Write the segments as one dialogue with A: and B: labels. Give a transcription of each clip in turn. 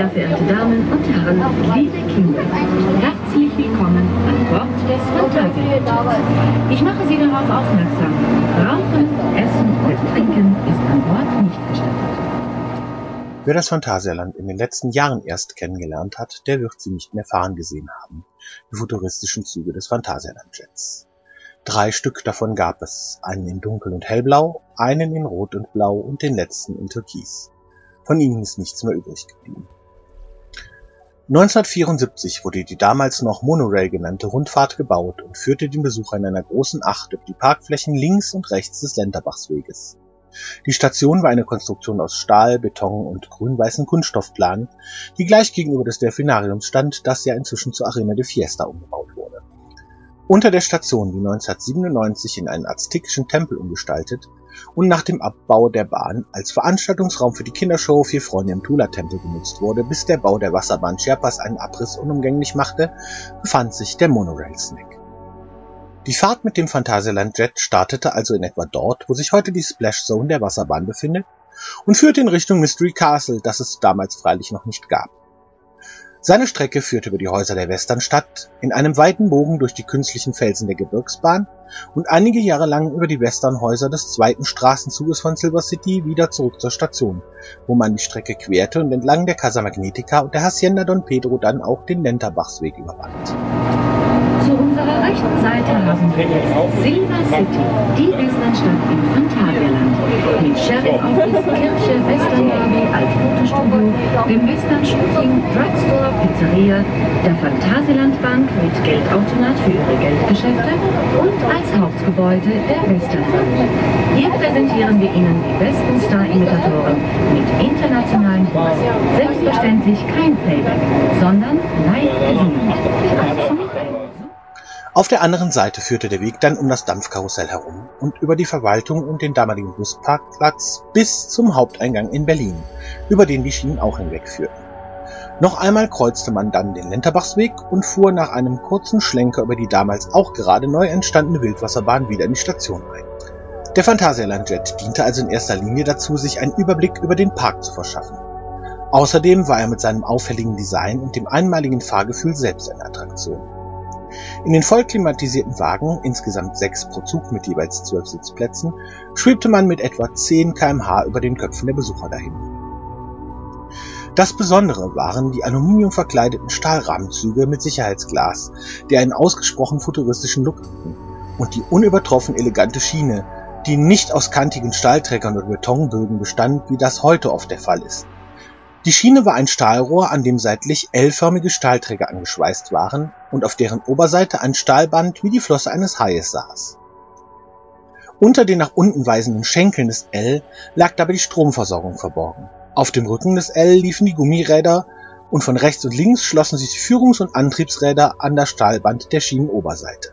A: Sehr verehrte Damen und Herren, liebe Kinder, herzlich willkommen an Bord des Phantasialand. Ich mache Sie darauf aufmerksam, Rauchen, Essen und Trinken ist an Bord nicht gestattet.
B: Wer das Phantasialand in den letzten Jahren erst kennengelernt hat, der wird sie nicht mehr fahren gesehen haben, die futuristischen Züge des Phantasialand-Jets. 3 Stück davon gab es, einen in Dunkel- und Hellblau, einen in Rot und Blau und den letzten in Türkis. Von ihnen ist nichts mehr übrig geblieben. 1974 wurde die damals noch Monorail genannte Rundfahrt gebaut und führte den Besucher in einer großen Acht über die Parkflächen links und rechts des Lenterbachsweges. Die Station war eine Konstruktion aus Stahl, Beton und grün-weißen Kunststoffplanen, die gleich gegenüber des Delfinariums stand, das ja inzwischen zur Arena de Fiesta umgebaut wurde. Unter der Station, die 1997 in einen aztekischen Tempel umgestaltet und nach dem Abbau der Bahn als Veranstaltungsraum für die Kindershow Vier Freunde im Tula-Tempel genutzt wurde, bis der Bau der Wasserbahn Chiapas einen Abriss unumgänglich machte, befand sich der Monorail-Snack. Die Fahrt mit dem Phantasialand-Jet startete also in etwa dort, wo sich heute die Splash Zone der Wasserbahn befindet, und führte in Richtung Mystery Castle, das es damals freilich noch nicht gab. Seine Strecke führte über die Häuser der Westernstadt, in einem weiten Bogen durch die künstlichen Felsen der Gebirgsbahn und einige Jahre lang über die Westernhäuser des zweiten Straßenzuges von Silver City wieder zurück zur Station, wo man die Strecke querte und entlang der Casa Magnetica und der Hacienda Don Pedro dann auch den Lenterbachsweg überwand.
A: Zu unserer rechten Seite haben wir jetzt Silver City, die Westernstadt im Phantasialand, mit Sheriff-Office, Kirche, Western-Lobby als Fotostudio, dem Western-Shooting, Drugstore, Pizzeria, der Phantasialand-Bank mit Geldautomat für ihre Geldgeschäfte und als Hauptgebäude der Western-Bank. Hier präsentieren wir Ihnen die besten Star-Imitatoren mit internationalen Ruhm. Selbstverständlich kein Playback, sondern live gesungen.
B: Auf der anderen Seite führte der Weg dann um das Dampfkarussell herum und über die Verwaltung und den damaligen Busparkplatz bis zum Haupteingang in Berlin, über den die Schienen auch hinwegführten. Noch einmal kreuzte man dann den Lenterbachsweg und fuhr nach einem kurzen Schlenker über die damals auch gerade neu entstandene Wildwasserbahn wieder in die Station ein. Der Phantasialand-Jet diente also in erster Linie dazu, sich einen Überblick über den Park zu verschaffen. Außerdem war er mit seinem auffälligen Design und dem einmaligen Fahrgefühl selbst eine Attraktion. In den voll klimatisierten Wagen, insgesamt 6 pro Zug mit jeweils 12 Sitzplätzen, schwebte man mit etwa 10 km/h über den Köpfen der Besucher dahin. Das Besondere waren die aluminiumverkleideten Stahlrahmenzüge mit Sicherheitsglas, die einen ausgesprochen futuristischen Look hatten, und die unübertroffen elegante Schiene, die nicht aus kantigen Stahlträgern oder Betonbögen bestand, wie das heute oft der Fall ist. Die Schiene war ein Stahlrohr, an dem seitlich L-förmige Stahlträger angeschweißt waren und auf deren Oberseite ein Stahlband wie die Flosse eines Haies saß. Unter den nach unten weisenden Schenkeln des L lag dabei die Stromversorgung verborgen. Auf dem Rücken des L liefen die Gummiräder und von rechts und links schlossen sich die Führungs- und Antriebsräder an das Stahlband der Schienenoberseite.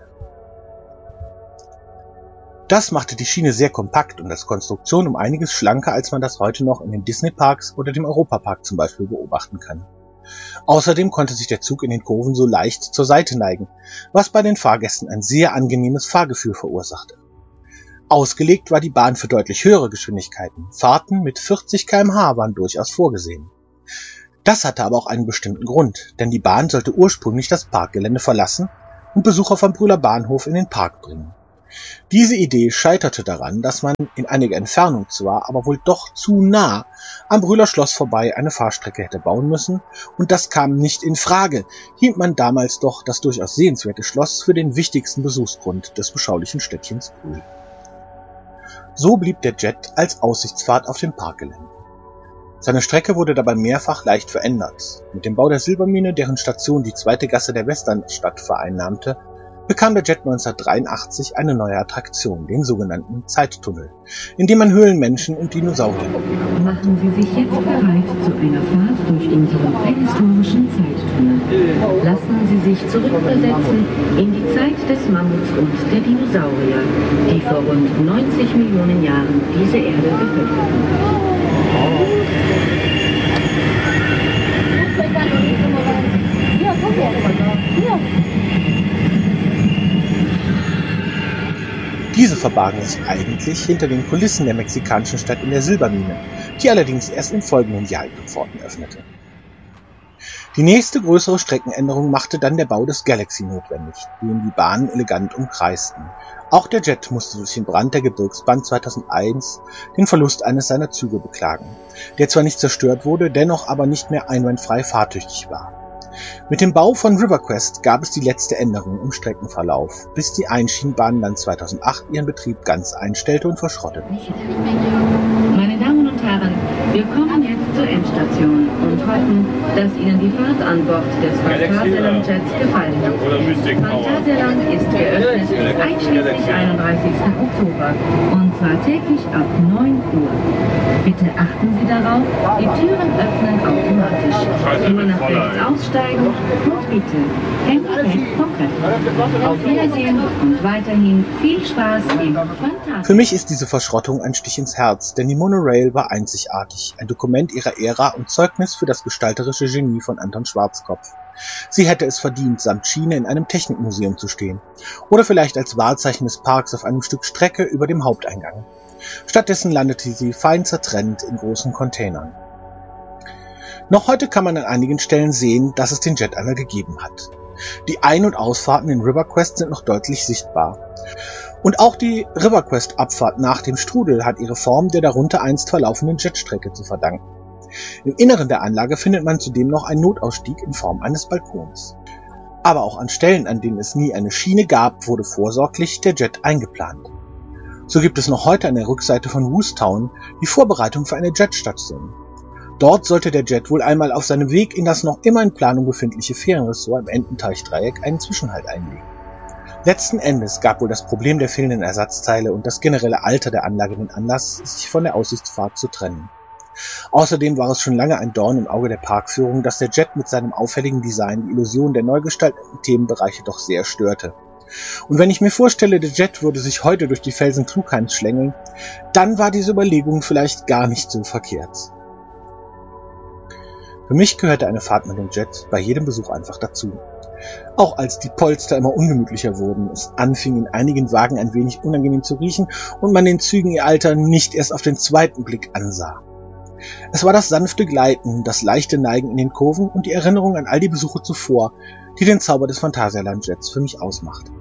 B: Das machte die Schiene sehr kompakt und als Konstruktion um einiges schlanker, als man das heute noch in den Disney-Parks oder dem Europapark zum Beispiel beobachten kann. Außerdem konnte sich der Zug in den Kurven so leicht zur Seite neigen, was bei den Fahrgästen ein sehr angenehmes Fahrgefühl verursachte. Ausgelegt war die Bahn für deutlich höhere Geschwindigkeiten. Fahrten mit 40 km/h waren durchaus vorgesehen. Das hatte aber auch einen bestimmten Grund, denn die Bahn sollte ursprünglich das Parkgelände verlassen und Besucher vom Brühler Bahnhof in den Park bringen. Diese Idee scheiterte daran, dass man in einiger Entfernung zwar, aber wohl doch zu nah am Brühler Schloss vorbei eine Fahrstrecke hätte bauen müssen, und das kam nicht in Frage, hielt man damals doch das durchaus sehenswerte Schloss für den wichtigsten Besuchsgrund des beschaulichen Städtchens Brühl. So blieb der Jet als Aussichtsfahrt auf dem Parkgelände. Seine Strecke wurde dabei mehrfach leicht verändert. Mit dem Bau der Silbermine, deren Station die zweite Gasse der Westernstadt vereinnahmte, bekam der Jet 1983 eine neue Attraktion, den sogenannten Zeittunnel, in dem man Höhlenmenschen und Dinosaurier begegnete.
A: Machen Sie sich jetzt bereit zu einer Fahrt durch unseren prähistorischen Zeittunnel. Lassen Sie sich zurückversetzen in die Zeit des Mammuts und der Dinosaurier, die vor rund 90 Millionen Jahren diese Erde bevölkerten.
B: Diese verbargen sich eigentlich hinter den Kulissen der mexikanischen Stadt in der Silbermine, die allerdings erst im folgenden Jahr ihre Pforten öffnete. Die nächste größere Streckenänderung machte dann der Bau des Galaxy notwendig, den die Bahnen elegant umkreisten. Auch der Jet musste durch den Brand der Gebirgsbahn 2001 den Verlust eines seiner Züge beklagen, der zwar nicht zerstört wurde, dennoch aber nicht mehr einwandfrei fahrtüchtig war. Mit dem Bau von RiverQuest gab es die letzte Änderung im Streckenverlauf, bis die Einschienenbahn dann 2008 ihren Betrieb ganz einstellte und verschrottete.
A: Meine Damen und Herren, wir kommen jetzt zur Endstation und hoffen, dass Ihnen die Fahrt an Bord des Phantasialand Jets gefallen hat. Phantasialand ist geöffnet bis einschließlich 31. Oktober und zwar täglich ab 9 Uhr. Bitte achten Sie darauf, die Türen öffnen automatisch. Immer nach rechts aussteigen und bitte Hände weg vom Treffen. Auf Wiedersehen und weiterhin viel Spaß im Phantasialand.
B: Für mich ist diese Verschrottung ein Stich ins Herz, denn die Monorail war einzigartig, ein Dokument ihrer Ära und Zeugnis für das gestalterische Genie von Anton Schwarzkopf. Sie hätte es verdient, samt Schiene in einem Technikmuseum zu stehen oder vielleicht als Wahrzeichen des Parks auf einem Stück Strecke über dem Haupteingang. Stattdessen landete sie fein zertrennt in großen Containern. Noch heute kann man an einigen Stellen sehen, dass es den Jet einmal gegeben hat. Die Ein- und Ausfahrten in RiverQuest sind noch deutlich sichtbar. Und auch die RiverQuest-Abfahrt nach dem Strudel hat ihre Form der darunter einst verlaufenden Jetstrecke zu verdanken. Im Inneren der Anlage findet man zudem noch einen Notausstieg in Form eines Balkons. Aber auch an Stellen, an denen es nie eine Schiene gab, wurde vorsorglich der Jet eingeplant. So gibt es noch heute an der Rückseite von Woostown die Vorbereitung für eine Jetstation. Dort sollte der Jet wohl einmal auf seinem Weg in das noch immer in Planung befindliche Ferienressort im Ententeich-Dreieck einen Zwischenhalt einlegen. Letzten Endes gab wohl das Problem der fehlenden Ersatzteile und das generelle Alter der Anlage den Anlass, sich von der Aussichtsfahrt zu trennen. Außerdem war es schon lange ein Dorn im Auge der Parkführung, dass der Jet mit seinem auffälligen Design die Illusion der neu gestalteten Themenbereiche doch sehr störte. Und wenn ich mir vorstelle, der Jet würde sich heute durch die Felsen Klugheims schlängeln, dann war diese Überlegung vielleicht gar nicht so verkehrt. Für mich gehörte eine Fahrt mit dem Jet bei jedem Besuch einfach dazu. Auch als die Polster immer ungemütlicher wurden, es anfing in einigen Wagen ein wenig unangenehm zu riechen und man den Zügen ihr Alter nicht erst auf den zweiten Blick ansah. Es war das sanfte Gleiten, das leichte Neigen in den Kurven und die Erinnerung an all die Besuche zuvor, die den Zauber des Phantasialand Jets für mich ausmacht.